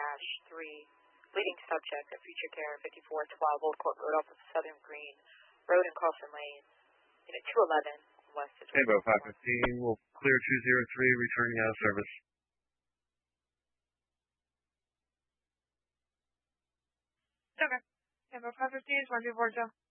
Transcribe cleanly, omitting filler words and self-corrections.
Leading subject at Future Care 5412 Old Court Road off of Southern Green Road and Carlson Lane. Unit 211 West is Bravo 515 will clear 203, returning out of service. Okay. Bravo 515 is 124, Joe.